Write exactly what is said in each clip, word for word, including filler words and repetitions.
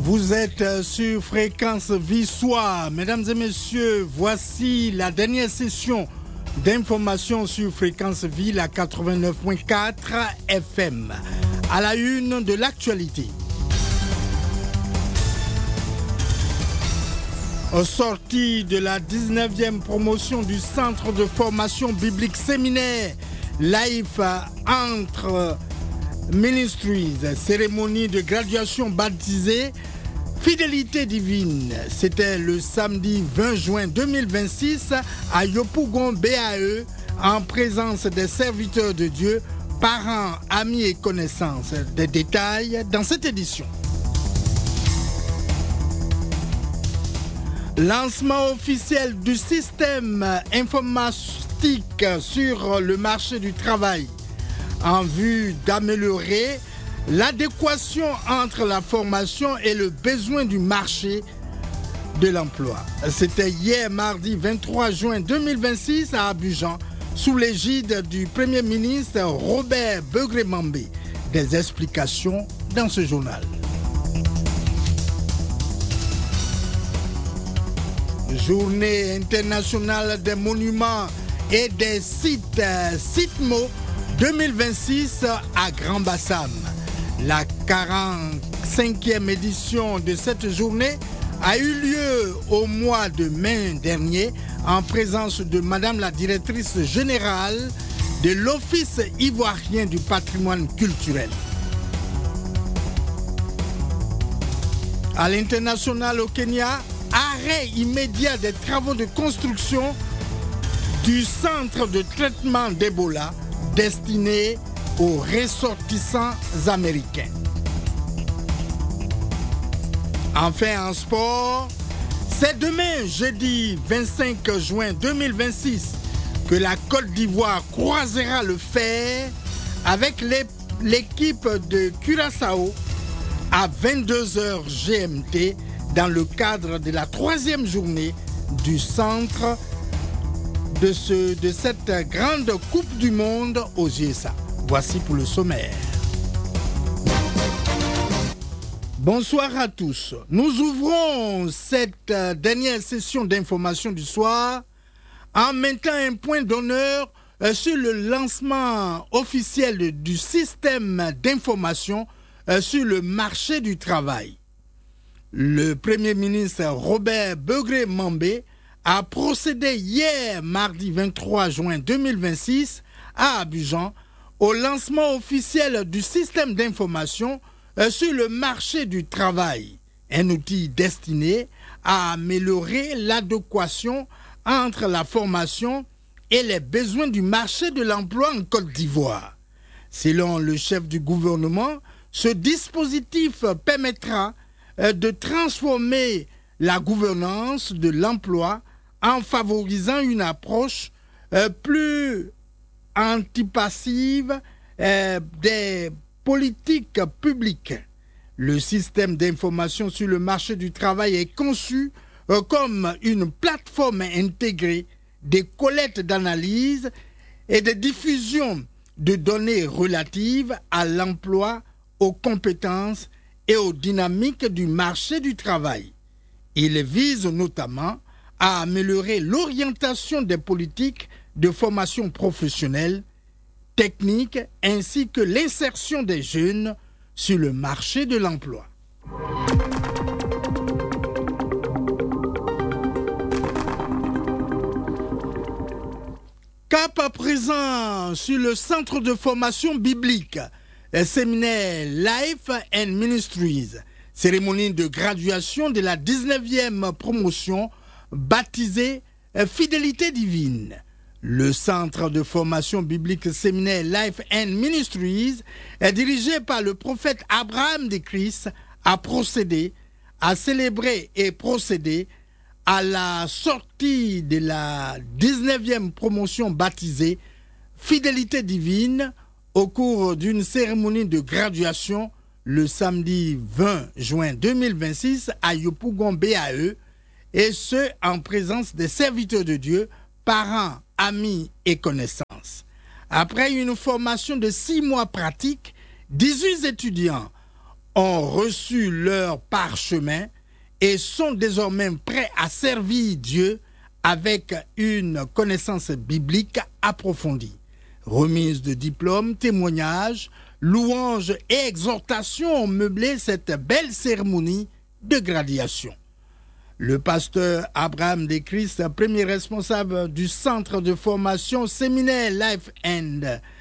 Vous êtes sur Fréquence Vie Soir. Mesdames et messieurs, voici la dernière session d'information sur Fréquence Vie, la quatre-vingt-neuf virgule quatre F M. À la une de l'actualité. Sortie de la dix-neuvième promotion du Centre de formation biblique séminaire Life Entre Ministries, cérémonie de graduation baptisée Fidélité divine. C'était le samedi vingt juin deux mille vingt-six à Yopougon B A E en présence des serviteurs de Dieu, parents, amis et connaissances. Des détails dans cette édition. Lancement officiel du système informatique sur le marché du travail en vue d'améliorer l'adéquation entre la formation et le besoin du marché de l'emploi. C'était hier mardi vingt-trois juin deux mille vingt-six à Abidjan sous l'égide du Premier ministre Robert Begré-Mambé. Des explications dans ce journal. Journée internationale des monuments et des sites, SITMO deux mille vingt-six à Grand-Bassam. La quarante-cinquième édition de cette journée a eu lieu au mois de mai dernier en présence de Madame la directrice générale de l'Office ivoirien du patrimoine culturel. À l'international au Kenya, arrêt immédiat des travaux de construction du centre de traitement d'Ebola destiné aux ressortissants américains. Enfin en sport, c'est demain, jeudi vingt-cinq juin deux mille vingt-six, que la Côte d'Ivoire croisera le fer avec l'équipe de Curaçao à vingt-deux heures G M T dans le cadre de la troisième journée du centre de, ce, de cette grande Coupe du Monde aux U S A. Voici pour le sommaire. Bonsoir à tous. Nous ouvrons cette dernière session d'information du soir en mettant un point d'honneur sur le lancement officiel du système d'information sur le marché du travail. Le Premier ministre Robert Begré-Mambé a procédé hier, mardi vingt-trois juin deux mille vingt-six, à Abidjan, au lancement officiel du système d'information sur le marché du travail, un outil destiné à améliorer l'adéquation entre la formation et les besoins du marché de l'emploi en Côte d'Ivoire. Selon le chef du gouvernement, ce dispositif permettra de transformer la gouvernance de l'emploi en favorisant une approche euh, plus antipassive euh, des politiques publiques. Le système d'information sur le marché du travail est conçu euh, comme une plateforme intégrée de collecte d'analyse et de diffusion de données relatives à l'emploi, aux compétences et aux dynamiques du marché du travail. Il vise notamment à améliorer l'orientation des politiques de formation professionnelle, technique, ainsi que l'insertion des jeunes sur le marché de l'emploi. Cap à présent sur le centre de formation biblique, séminaire Life and Ministries, cérémonie de graduation de la dix-neuvième promotion baptisée Fidélité divine. Le centre de formation biblique séminaire Life and Ministries est dirigé par le prophète Abraham de Christ a procédé, a célébré et procédé à la sortie de la dix-neuvième promotion baptisée Fidélité divine au cours d'une cérémonie de graduation le samedi vingt juin deux mille vingt-six à Yopougon B A E, et ce en présence des serviteurs de Dieu, parents, amis et connaissances. Après une formation de six mois pratique, dix-huit étudiants ont reçu leur parchemin et sont désormais prêts à servir Dieu avec une connaissance biblique approfondie. Remise de diplômes, témoignages, louanges et exhortations ont meublé cette belle cérémonie de graduation. Le pasteur Abraham de Christ, premier responsable du centre de formation séminaire Life and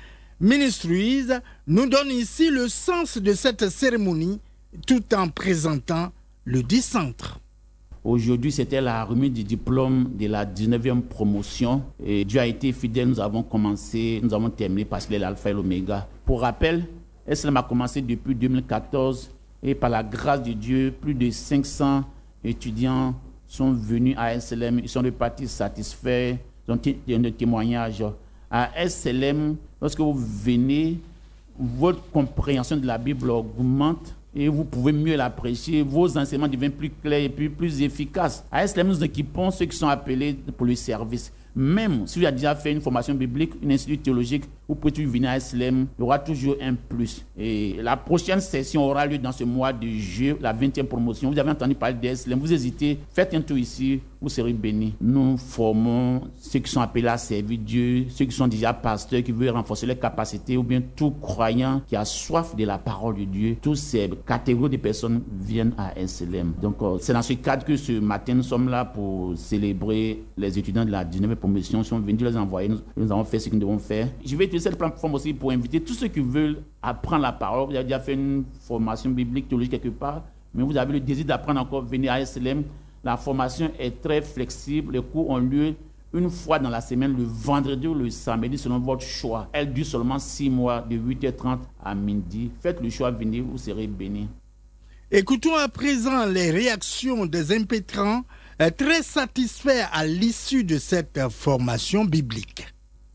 Ministries, nous donne ici le sens de cette cérémonie tout en présentant le dit centre. Aujourd'hui, c'était la remise du diplôme de la dix-neuvième promotion. Et Dieu a été fidèle, nous avons commencé, nous avons terminé parce qu'il est l'alpha et l'oméga. Pour rappel, S L M a commencé depuis deux mille quatorze et par la grâce de Dieu, plus de cinq cents étudiants sont venus à S L M. Ils sont repartis satisfaits, ils ont des témoignages. À S L M, lorsque vous venez, votre compréhension de la Bible augmente et vous pouvez mieux l'apprécier. Vos enseignements deviennent plus clairs et plus, plus efficaces. À S L M, nous équipons ceux qui sont appelés pour le service. Même si vous avez déjà fait une formation biblique, une institut théologique, vous pouvez toujours venir à S L M, il y aura toujours un plus. Et la prochaine session aura lieu dans ce mois de juillet, la vingtième promotion. Vous avez entendu parler de S L M, vous hésitez, faites un tour ici, vous serez bénis. Nous formons ceux qui sont appelés à servir Dieu, ceux qui sont déjà pasteurs, qui veulent renforcer leurs capacités, ou bien tout croyant qui a soif de la parole de Dieu. Toutes ces catégories de personnes viennent à S L M. Donc c'est dans ce cadre que ce matin, nous sommes là pour célébrer les étudiants de la dix-neuvième promotion. Ils sont venus les envoyer, nous, nous avons fait ce que nous devons faire. Je vais utiliser cette plateforme aussi pour inviter tous ceux qui veulent apprendre la parole. Vous avez déjà fait une formation biblique, théologique quelque part, mais vous avez le désir d'apprendre encore, venir à S L M. La formation est très flexible. Les cours ont lieu une fois dans la semaine, le vendredi ou le samedi, selon votre choix. Elle dure seulement six mois, de huit heures trente à midi. Faites le choix, venez, vous serez bénis. Écoutons à présent les réactions des impétrants euh, très satisfaits à l'issue de cette euh, formation biblique.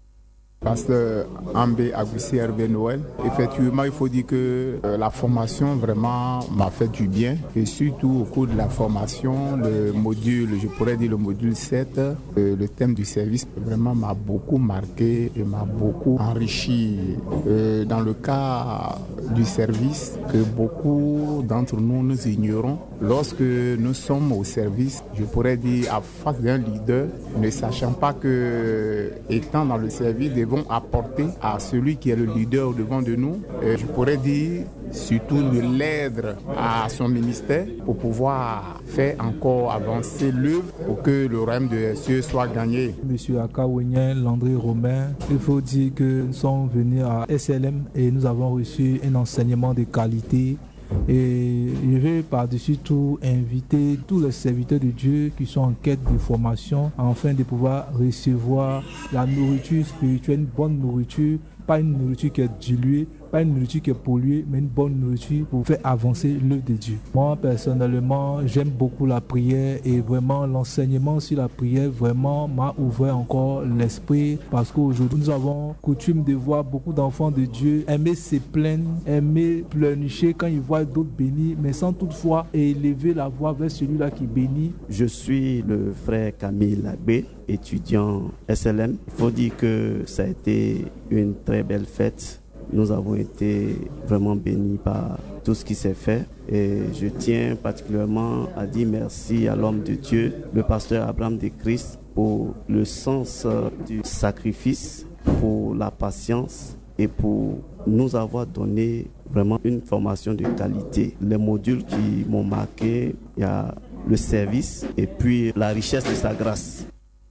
Pasteur Ambé Agoussi Hervé Noël. Effectivement, il faut dire que euh, la formation vraiment m'a fait du bien. Et surtout au cours de la formation, le module, je pourrais dire le module sept, euh, le thème du service vraiment m'a beaucoup marqué et m'a beaucoup enrichi. Euh, dans le cas du service, que beaucoup d'entre nous nous ignorons, lorsque nous sommes au service, je pourrais dire à face d'un leader, ne sachant pas que étant dans le service, devons apporter à celui qui est le leader au devant de nous, et je pourrais dire surtout de l'aide à son ministère pour pouvoir faire encore avancer l'œuvre pour que le royaume de cieux soit gagné. Monsieur Akawenien, Landry Romain, il faut dire que nous sommes venus à S L M et nous avons reçu un enseignement de qualité. Et je vais par-dessus tout inviter tous les serviteurs de Dieu qui sont en quête de formation afin de pouvoir recevoir la nourriture spirituelle, une bonne nourriture, pas une nourriture qui est diluée, pas une nourriture qui est polluée, mais une bonne nourriture pour faire avancer l'œuvre de Dieu. Moi, personnellement, j'aime beaucoup la prière et vraiment l'enseignement sur la prière vraiment m'a ouvert encore l'esprit parce qu'aujourd'hui, nous avons coutume de voir beaucoup d'enfants de Dieu aimer se plaindre, aimer pleurnicher quand ils voient d'autres bénis, mais sans toutefois élever la voix vers celui-là qui bénit. Je suis le frère Camille Lagbé, étudiant S L M. Il faut dire que ça a été une très belle fête. Nous avons été vraiment bénis par tout ce qui s'est fait et je tiens particulièrement à dire merci à l'homme de Dieu, le pasteur Abraham de Christ, pour le sens du sacrifice, pour la patience et pour nous avoir donné vraiment une formation de qualité. Les modules qui m'ont marqué, il y a le service et puis la richesse de sa grâce.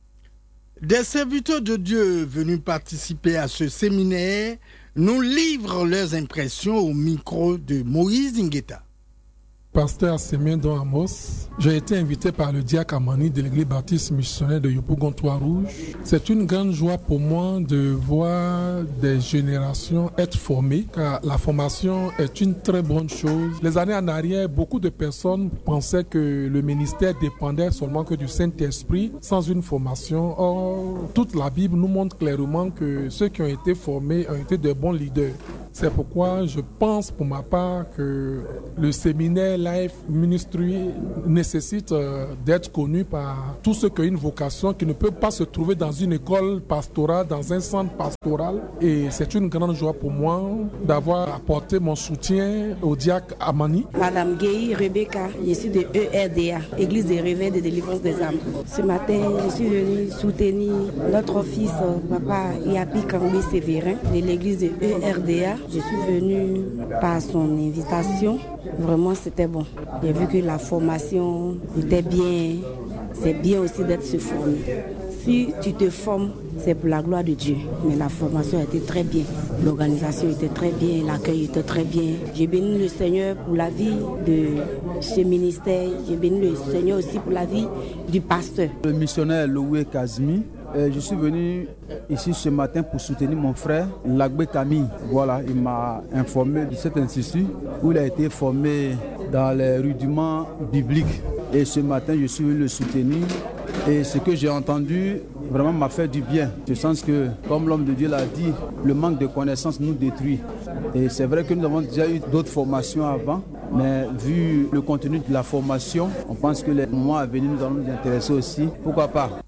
Des serviteurs de Dieu venus participer à ce séminaire nous livrent leurs impressions au micro de Moïse Ngueta. Pasteur Sémien Don Amos, j'ai été invité par le diacre Amani de l'église baptiste missionnaire de Yopougon-Trois-Rouges. C'est une grande joie pour moi de voir des générations être formées, car la formation est une très bonne chose. Les années en arrière, beaucoup de personnes pensaient que le ministère dépendait seulement que du Saint-Esprit, sans une formation. Or, toute la Bible nous montre clairement que ceux qui ont été formés ont été de bons leaders. C'est pourquoi je pense pour ma part que le séminaire Life Ministry nécessite euh, d'être connu par tous ceux qui ont une vocation, qui ne peuvent pas se trouver dans une école pastorale, dans un centre pastoral. Et c'est une grande joie pour moi d'avoir apporté mon soutien au diacre Amani. Madame Gay Rebecca, je suis de E R D A, Église des Réveils de délivrance des âmes. Ce matin, je suis venue soutenir notre fils, papa Yapi Kangbe Sévérin, de l'église de E R D A. Je suis venue par son invitation. Vraiment, c'était bon. J'ai vu que la formation était bien. C'est bien aussi d'être se former. Si tu te formes, c'est pour la gloire de Dieu. Mais la formation a été très bien. L'organisation était très bien, l'accueil était très bien. J'ai béni le Seigneur pour la vie de ce ministère. J'ai béni le Seigneur aussi pour la vie du pasteur. Le missionnaire Loué Kazmi. Je suis venu ici ce matin pour soutenir mon frère, Lagbe Camille. Voilà, il m'a informé de cet institut où il a été formé dans les rudiments bibliques. Et ce matin, je suis venu le soutenir. Et ce que j'ai entendu vraiment m'a fait du bien. Je sens que, comme l'homme de Dieu l'a dit, le manque de connaissances nous détruit. Et c'est vrai que nous avons déjà eu d'autres formations avant. Mais vu le contenu de la formation, on pense que les moments à venir nous allons nous intéresser aussi. Pourquoi pas?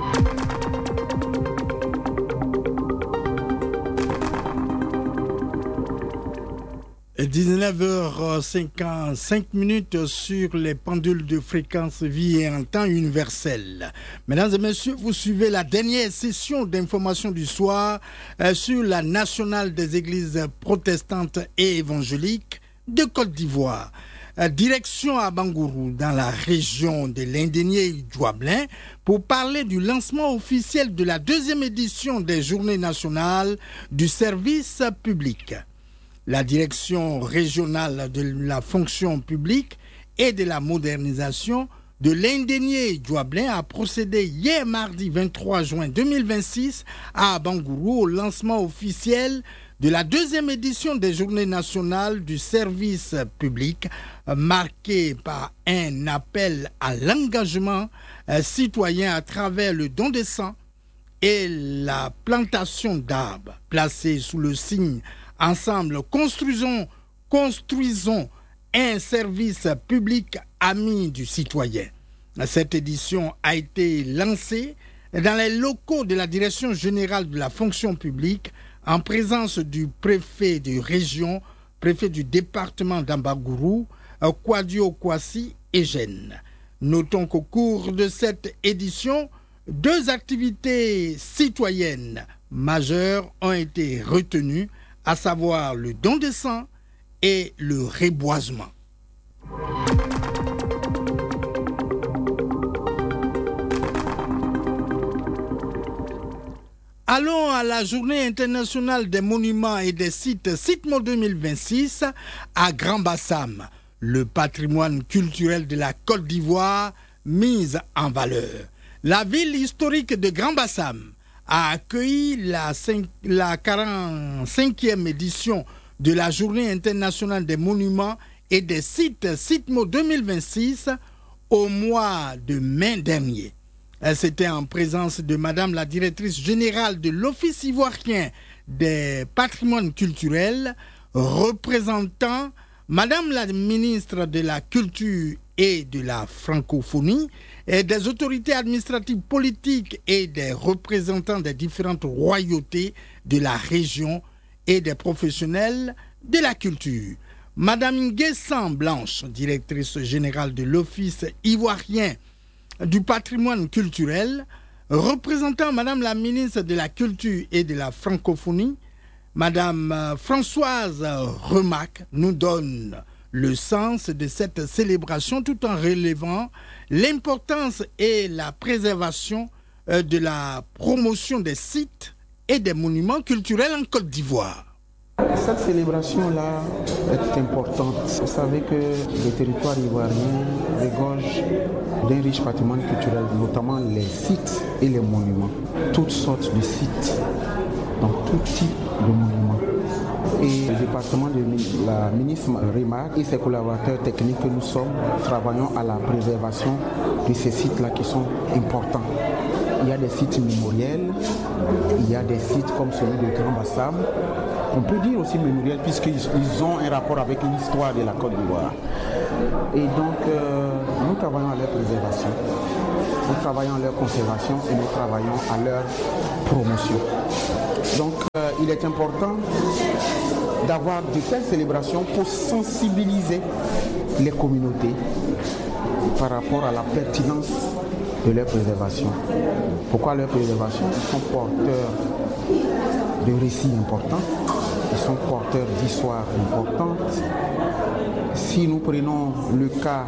dix-neuf heures cinquante-cinq minutes sur les pendules de fréquence vie et en temps universel. Mesdames et messieurs, vous suivez la dernière session d'information du soir euh, sur la nationale des églises protestantes et évangéliques de Côte d'Ivoire. Euh, direction à Bangourou, dans la région de l'Indénié-Douablin, pour parler du lancement officiel de la deuxième édition des Journées nationales du service public. La direction régionale de la fonction publique et de la modernisation de l'Indénié-Douablin a procédé hier mardi vingt-trois juin deux mille vingt-six à Bangourou au lancement officiel de la deuxième édition des Journées nationales du service public, marquée par un appel à l'engagement citoyen à travers le don de sang et la plantation d'arbres placés sous le signe Ensemble, construisons, construisons un service public ami du citoyen. Cette édition a été lancée dans les locaux de la Direction générale de la fonction publique en présence du préfet de région, préfet du département d'Ambagourou, Kwadio Kwasi et Gênes. Notons qu'au cours de cette édition, deux activités citoyennes majeures ont été retenues, à savoir le don de sang et le reboisement. Allons à la Journée internationale des monuments et des sites SITMO deux mille vingt-six à Grand-Bassam, le patrimoine culturel de la Côte d'Ivoire mise en valeur. La ville historique de Grand-Bassam a accueilli la, la quarante-cinquième édition de la Journée internationale des monuments et des sites SITMO deux mille vingt-six au mois de mai dernier. C'était en présence de Madame la directrice générale de l'Office ivoirien des patrimoines culturels, représentant Madame la ministre de la Culture et de la Francophonie, et des autorités administratives politiques et des représentants des différentes royautés de la région et des professionnels de la culture. Madame Nguessan Blanche, directrice générale de l'Office ivoirien du patrimoine culturel, représentant Madame la ministre de la Culture et de la Francophonie, Madame Françoise Remac, nous donne le sens de cette célébration tout en relevant l'importance et la préservation de la promotion des sites et des monuments culturels en Côte d'Ivoire. Cette célébration-là est importante. Vous savez que le territoire ivoirien regorge d'un riche patrimoine culturel, notamment les sites et les monuments. Toutes sortes de sites, dans tout type de monuments. Et le département de la ministre Remarque et ses collaborateurs techniques que nous sommes travaillons à la préservation de ces sites-là qui sont importants. Il y a des sites mémoriels, il y a des sites comme celui de Grand-Bassam, on peut dire aussi mémoriels puisqu'ils ont un rapport avec l'histoire de la Côte d'Ivoire. Et donc, euh, nous travaillons à leur préservation, nous travaillons à leur conservation et nous travaillons à leur promotion. Donc, euh, il est important d'avoir de telles célébrations pour sensibiliser les communautés par rapport à la pertinence de leur préservation. Pourquoi leur préservation? Ils sont porteurs de récits importants, ils sont porteurs d'histoires importantes. Si nous prenons le cas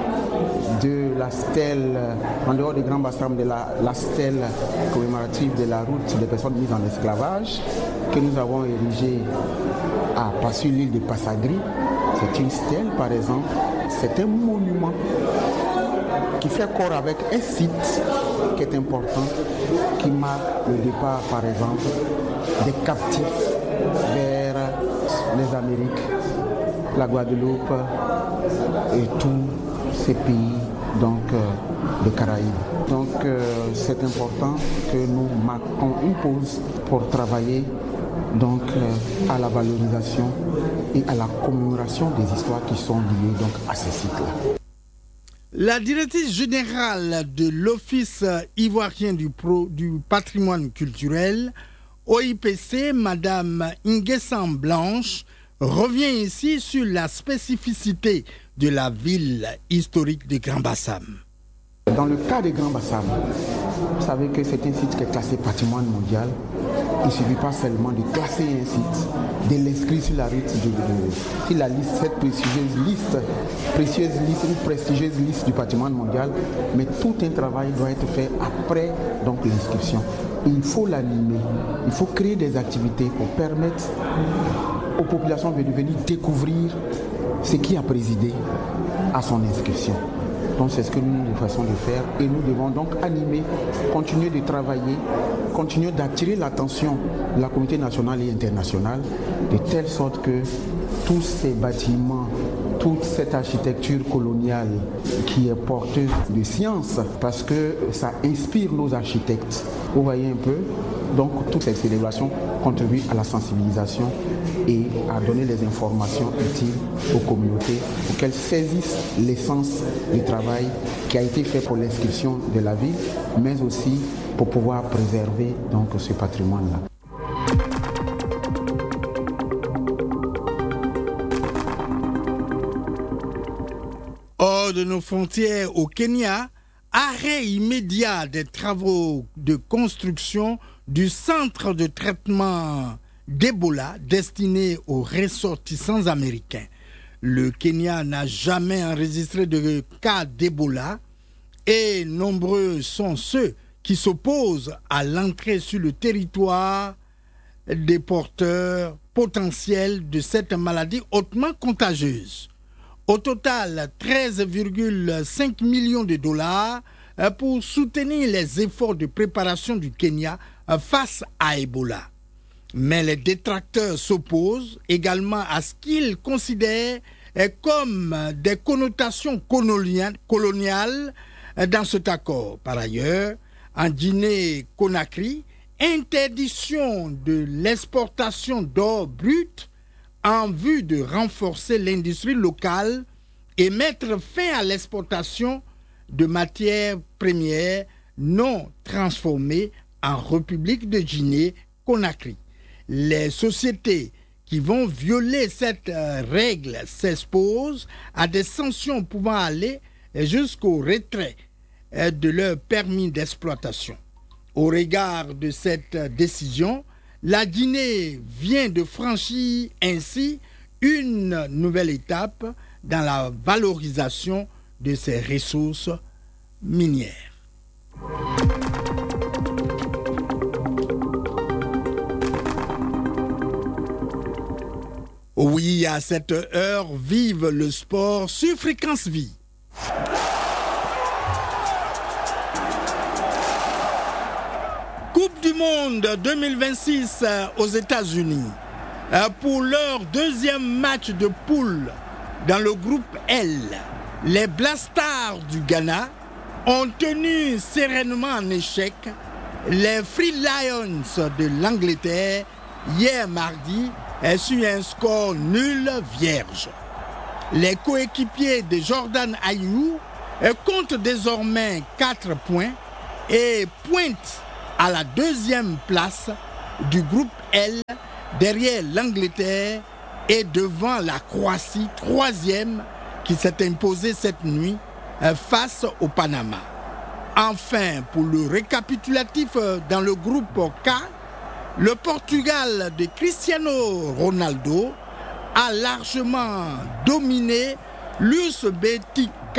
de la stèle, en dehors des Grands Bassam, de la, la stèle commémorative de la route des personnes mises en esclavage, que nous avons érigée à pas sur l'île de Passagri, c'est une stèle par exemple, c'est un monument qui fait corps avec un site qui est important, qui marque le départ par exemple des captifs vers les Amériques, la Guadeloupe et tous ces pays donc euh, de Caraïbes. Donc euh, c'est important que nous marquons une pause pour travailler donc euh, à la valorisation et à la commémoration des histoires qui sont liées donc à ces sites-là. La directrice générale de l'Office ivoirien du, Pro, du patrimoine culturel, O I P C, Madame Nguessan Blanche, revient ici sur la spécificité de la ville historique de Grand Bassam. Dans le cas de Grand Bassam, vous savez que c'est un site qui est classé patrimoine mondial. Il ne suffit pas seulement de classer un site, de l'inscrire sur la liste, de, de, sur la liste, cette précieuse liste, précieuse liste, une prestigieuse liste du patrimoine mondial, mais tout un travail doit être fait après donc l'inscription. Il faut l'animer, il faut créer des activités pour permettre aux populations de venir découvrir ce qui a présidé à son inscription. Donc c'est ce que nous nous faisons de faire et nous devons donc animer, continuer de travailler, continuer d'attirer l'attention de la communauté nationale et internationale de telle sorte que tous ces bâtiments, toute cette architecture coloniale qui est porteuse de science, parce que ça inspire nos architectes. Vous voyez un peu, donc toutes ces célébrations contribuent à la sensibilisation et à donner les informations utiles aux communautés pour qu'elles saisissent l'essence du travail qui a été fait pour l'inscription de la ville, mais aussi pour pouvoir préserver donc ce patrimoine-là. Hors de nos frontières au Kenya, arrêt immédiat des travaux de construction du centre de traitement d'Ebola destiné aux ressortissants américains. Le Kenya n'a jamais enregistré de cas d'Ebola et nombreux sont ceux qui s'opposent à l'entrée sur le territoire des porteurs potentiels de cette maladie hautement contagieuse. Au total, treize virgule cinq millions de dollars pour soutenir les efforts de préparation du Kenya face à Ebola. Mais les détracteurs s'opposent également à ce qu'ils considèrent comme des connotations coloniales dans cet accord. Par ailleurs, en Guinée-Conakry, interdiction de l'exportation d'or brut en vue de renforcer l'industrie locale et mettre fin à l'exportation de matières premières non transformées en République de Guinée-Conakry. Les sociétés qui vont violer cette règle s'exposent à des sanctions pouvant aller jusqu'au retrait de leur permis d'exploitation. Au regard de cette décision, la Guinée vient de franchir ainsi une nouvelle étape dans la valorisation de ses ressources minières. Oui, à cette heure, vive le sport sur Fréquence Vie. Coupe du Monde deux mille vingt-six aux États-Unis. Pour leur deuxième match de poule dans le groupe L, les Black Stars du Ghana ont tenu sereinement en échec les Free Lions de l'Angleterre hier mardi sur un score nul vierge. Les coéquipiers de Jordan Ayew comptent désormais quatre points et pointent à la deuxième place du groupe L derrière l'Angleterre et devant la Croatie, troisième, qui s'est imposée cette nuit face au Panama. Enfin, pour le récapitulatif dans le groupe K, le Portugal de Cristiano Ronaldo a largement dominé l'U S B T K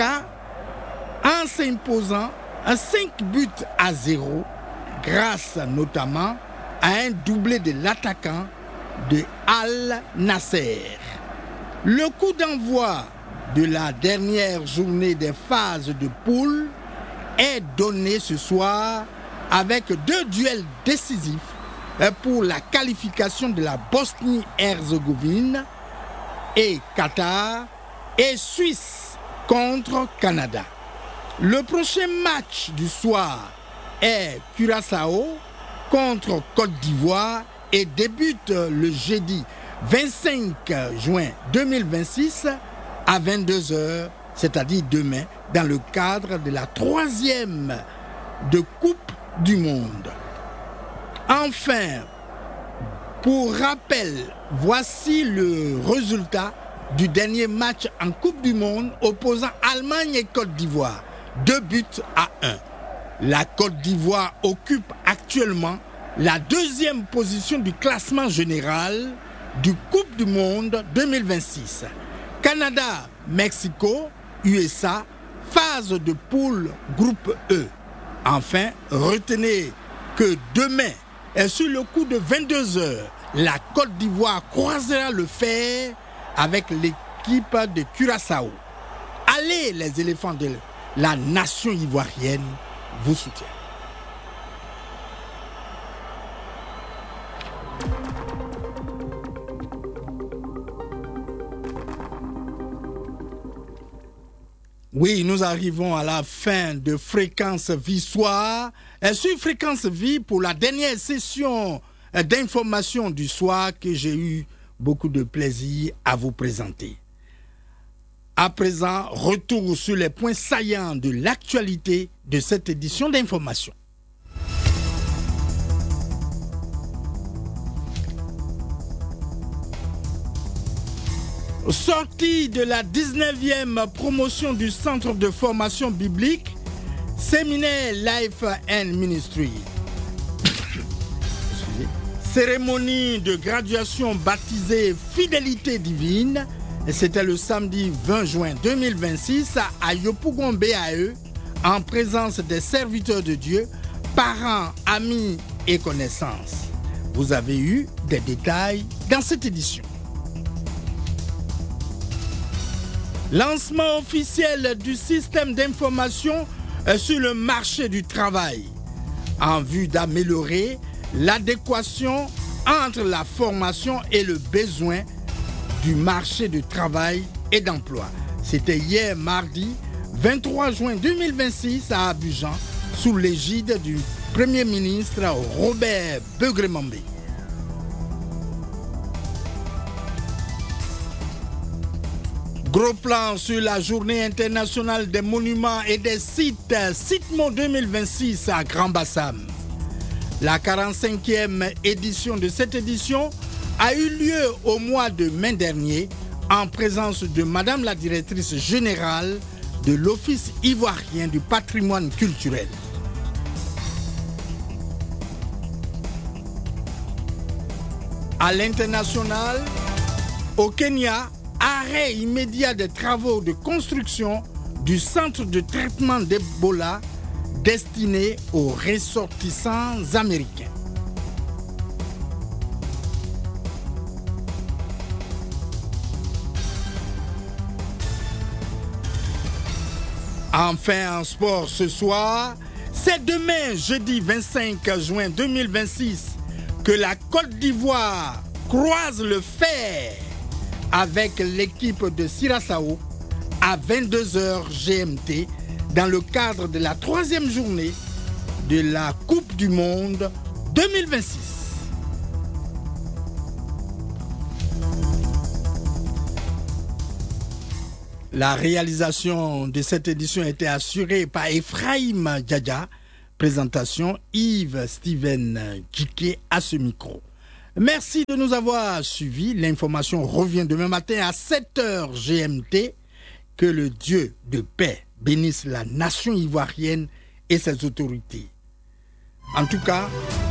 en s'imposant à cinq buts à zéro grâce notamment à un doublé de l'attaquant de Al Nasser. Le coup d'envoi de la dernière journée des phases de poule est donné ce soir avec deux duels décisifs pour la qualification de la Bosnie-Herzégovine et Qatar et Suisse contre Canada. Le prochain match du soir est Curaçao contre Côte d'Ivoire et débute le jeudi vingt-cinq juin deux mille vingt-six à vingt-deux heures, c'est-à-dire demain, dans le cadre de la troisième de Coupe du Monde. Enfin, pour rappel, voici le résultat du dernier match en Coupe du Monde opposant Allemagne et Côte d'Ivoire. Deux buts à un. La Côte d'Ivoire occupe actuellement la deuxième position du classement général du Coupe du Monde deux mille vingt-six. Canada, Mexico, U S A, phase de poule groupe E. Enfin, retenez que demain, sur le coup de vingt-deux heures, la Côte d'Ivoire croisera le fer avec l'équipe de Curaçao. Allez, les éléphants de la nation ivoirienne vous soutiennent. Oui, nous arrivons à la fin de Fréquence Vie soir. Et sur Fréquence Vie, pour la dernière session d'information du soir que j'ai eu beaucoup de plaisir à vous présenter. À présent, retour sur les points saillants de l'actualité de cette édition d'information. Sortie de la dix-neuvième promotion du Centre de formation biblique, séminaire Life and Ministry. Cérémonie de graduation baptisée Fidélité divine. C'était le samedi vingt juin deux mille vingt-six à Yopougon B A E, en présence des serviteurs de Dieu, parents, amis et connaissances. Vous avez eu des détails dans cette édition. Lancement officiel du système d'information sur le marché du travail en vue d'améliorer l'adéquation entre la formation et le besoin du marché du travail et d'emploi. C'était hier mardi vingt-trois juin deux mille vingt-six à Abidjan sous l'égide du Premier ministre Robert Begremambé. Gros plan sur la journée internationale des monuments et des sites, Sitmo deux mille vingt-six à Grand Bassam. La quarante-cinquième édition de cette édition a eu lieu au mois de mai dernier en présence de Madame la directrice générale de l'Office ivoirien du patrimoine culturel. À l'international, au Kenya, arrêt immédiat des travaux de construction du centre de traitement d'Ebola destiné aux ressortissants américains. Enfin, en sport ce soir, c'est demain, jeudi vingt-cinq juin deux mille vingt-six, que la Côte d'Ivoire croise le fer avec l'équipe de Curaçao à vingt-deux heures G M T dans le cadre de la troisième journée de la Coupe du Monde deux mille vingt-six. La réalisation de cette édition a été assurée par Ephraim Djadja. Présentation Yves Steven Djiké à ce micro. Merci de nous avoir suivis. L'information revient demain matin à sept heures G M T. Que le Dieu de paix bénisse la nation ivoirienne et ses autorités. En tout cas,